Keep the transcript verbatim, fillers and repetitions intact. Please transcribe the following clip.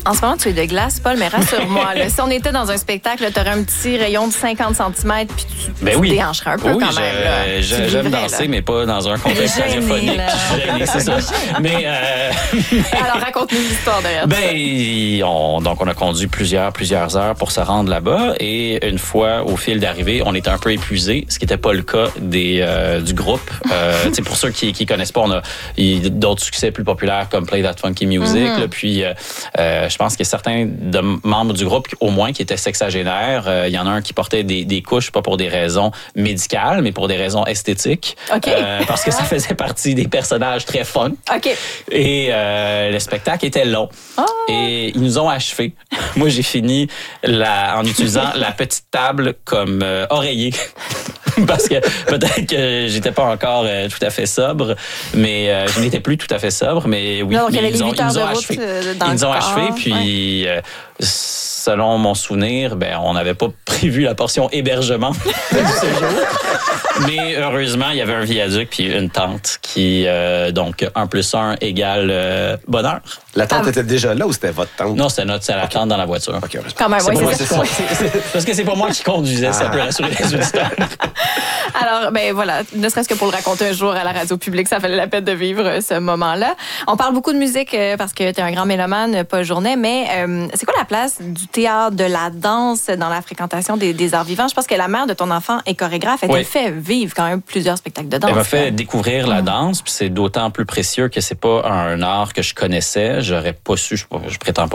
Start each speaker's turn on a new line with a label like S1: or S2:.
S1: En ce moment, tu es de glace, Paul, mais rassure-moi. Là, si on était dans un spectacle, tu aurais un petit rayon de cinquante centimètres puis tu,
S2: ben
S1: tu
S2: oui.
S1: déhancherais un peu
S2: oui,
S1: quand
S2: je,
S1: même. Là.
S2: Je, j'aime
S1: vivrais,
S2: danser,
S1: là.
S2: mais pas dans un contexte
S1: Gêné,
S2: radiophonique.
S1: là.
S2: Gêné, c'est ça. Mais, euh...
S1: Alors, raconte-nous l'histoire derrière
S2: ben,
S1: ça.
S2: on, donc, on a conduit plusieurs, plusieurs heures pour se rendre là-bas. Et une fois au fil d'arrivée, on était un peu épuisés, ce qui n'était pas le cas des, euh, du groupe. Euh, pour ceux qui ne connaissent pas, on a d'autres succès plus populaires comme Play That Funky Music. Mm-hmm. Là, puis, euh, euh, je pense qu'il y a certains de membres du groupe, au moins, qui étaient sexagénaires. Euh, il y en a un qui portait des, des couches, pas pour des raisons médicales, mais pour des raisons esthétiques.
S1: Okay.
S2: Euh, parce que ça faisait partie des personnages très fun.
S1: Okay.
S2: Et euh, le spectacle était long. Oh. Et ils nous ont achevés. Moi, j'ai fini la, en utilisant la petite table comme euh, oreiller. Parce que peut-être que j'étais pas encore euh, tout à fait sobre, mais euh, je n'étais plus tout à fait sobre, mais oui,
S1: non,
S2: mais ils, ont, ils nous ont
S1: achevés.
S2: Ils nous ont achevés, puis ouais. euh, selon mon souvenir, ben on n'avait pas prévu la portion hébergement du séjour. Mais heureusement, il y avait un viaduc puis une tente qui, euh, donc, un plus un égale euh, bonheur.
S3: La tente ah. était déjà là ou c'était votre tente?
S2: Non, c'était notre, c'est la
S3: okay.
S2: tente dans la voiture.
S3: Okay,
S1: Quand même, oui,
S2: c'est,
S1: c'est
S2: ça. C'est, c'est, parce que c'est pas moi qui conduisais, ah. ça peut rassurer les auditeurs.
S1: Alors, ben voilà, ne serait-ce que pour le raconter un jour à la radio publique, ça fallait la peine de vivre ce moment-là. On parle beaucoup de musique euh, parce que tu es un grand mélomane, Paul Journet, mais euh, c'est quoi la place du théâtre, de la danse dans la fréquentation des, des arts vivants? Je pense que la mère de ton enfant est chorégraphe. Elle oui. t'a fait vivre quand même plusieurs spectacles de danse.
S2: Elle m'a fait découvrir la danse, puis c'est d'autant plus précieux que c'est pas un art que je connaissais. J'aurais pas su, je, je prétends pas